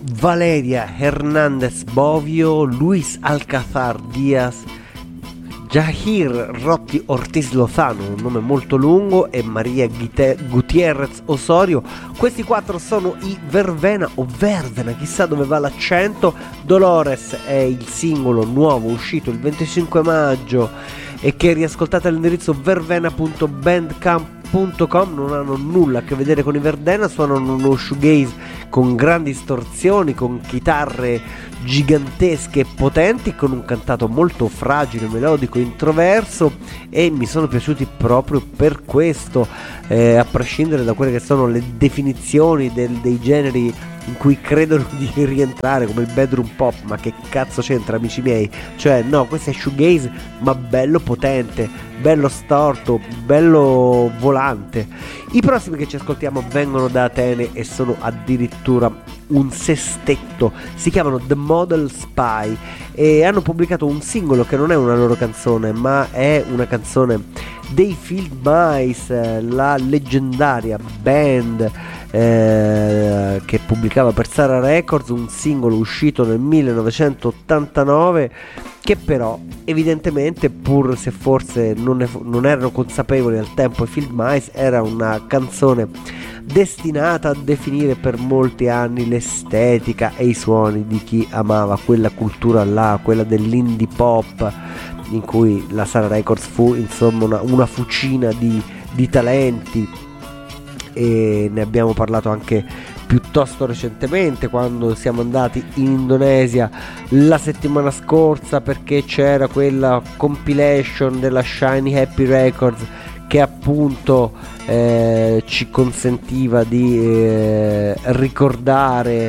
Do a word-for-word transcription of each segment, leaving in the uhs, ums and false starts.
Valeria Hernández Bovio, Luis Alcázar Díaz, Jahir Rotti Ortiz Lozano, un nome molto lungo, e Maria Guite- Gutierrez Osorio. Questi quattro sono i Vervena o Vervena, chissà dove va l'accento. Dolores è il singolo nuovo uscito il venticinque maggio e che riascoltate all'indirizzo vervena punto bandcamp punto com. Non hanno nulla a che vedere con i Verdena, suonano uno shoegaze con grandi distorsioni, con chitarre gigantesche e potenti, con un cantato molto fragile, melodico, introverso, e mi sono piaciuti proprio per questo, eh, a prescindere da quelle che sono le definizioni del, dei generi in cui credono di rientrare, come il bedroom pop. Ma che cazzo c'entra, amici miei? Cioè no, questo è shoegaze ma bello potente, bello storto, bello volante. I prossimi che ci ascoltiamo vengono da Atene e sono addirittura un sestetto, si chiamano The Model Spy e hanno pubblicato un singolo che non è una loro canzone, ma è una canzone dei Field Mice, la leggendaria band eh, che pubblicava per Sarah Records un singolo uscito nel millenovecentottantanove, che però evidentemente, pur se forse non, ne, non erano consapevoli al tempo i Field Mice, era una canzone destinata a definire per molti anni l'estetica e i suoni di chi amava quella cultura là, quella dell'indie pop, in cui la Sarah Records fu insomma una, una fucina di, di talenti, e ne abbiamo parlato anche piuttosto recentemente quando siamo andati in Indonesia la settimana scorsa, perché c'era quella compilation della Shiny Happy Records che appunto eh, ci consentiva di eh, ricordare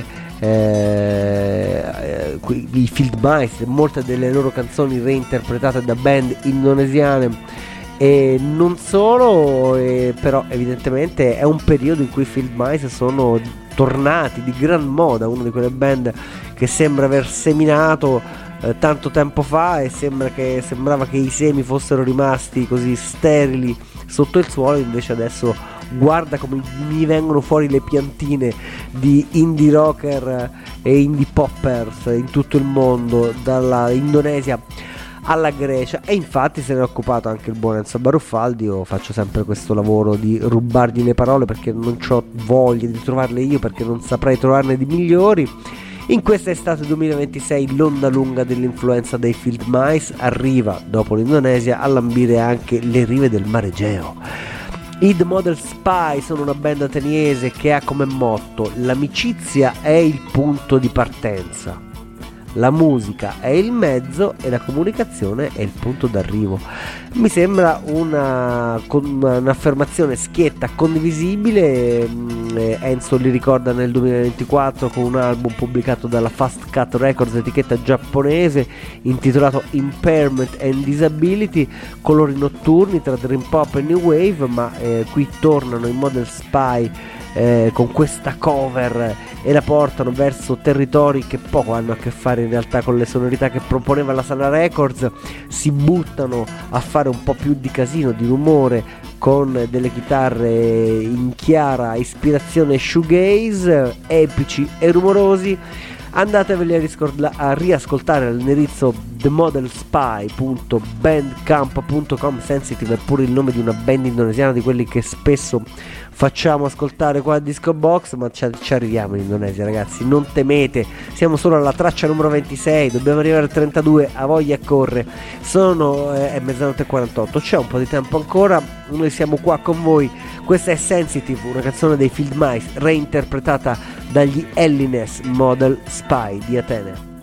eh, i Field Mice, molte delle loro canzoni reinterpretate da band indonesiane e non solo, eh, però evidentemente è un periodo in cui i Field Mice sono tornati di gran moda, una di quelle band che sembra aver seminato eh, tanto tempo fa, e sembra che, sembrava che i semi fossero rimasti così sterili sotto il suolo. Invece adesso guarda come mi vengono fuori le piantine di indie rocker e indie poppers in tutto il mondo, dalla Indonesia alla Grecia, e infatti se ne è occupato anche il buon Enzo Baruffaldi. Io faccio sempre questo lavoro di rubargli le parole perché non ho voglia di trovarle io, perché non saprei trovarne di migliori. In questa estate duemilaventisei l'onda lunga dell'influenza dei Field Mice arriva, dopo l'Indonesia, a lambire anche le rive del Mar Egeo. I The Model Spy sono una band ateniese che ha come motto: l'amicizia è il punto di partenza, la musica è il mezzo e la comunicazione è il punto d'arrivo. Mi sembra una, un'affermazione schietta, condivisibile. Enzo li ricorda nel duemilaventiquattro con un album pubblicato dalla Fast Cut Records, etichetta giapponese, intitolato Impairment and Disability, colori notturni tra dream pop e new wave, ma eh, qui tornano i Model Spy Eh, con questa cover e la portano verso territori che poco hanno a che fare in realtà con le sonorità che proponeva la Sarah Records. Si buttano a fare un po' più di casino, di rumore, con delle chitarre in chiara ispirazione shoegaze, epici e rumorosi. Andateveli a, riscorda- a riascoltare all'indirizzo the model spy punto bandcamp punto com. Sensitive è pure il nome di una band indonesiana, di quelli che spesso facciamo ascoltare qua a Disco Box, ma ci, ci arriviamo in Indonesia, ragazzi, non temete, siamo solo alla traccia numero ventisei, dobbiamo arrivare al trentadue, a voglia corre. Sono eh, è mezzanotte e quarantotto, c'è un po' di tempo ancora, noi siamo qua con voi. Questa è Sensitive, una canzone dei Field Mice reinterpretata dagli Ellines Model Spy di Atene.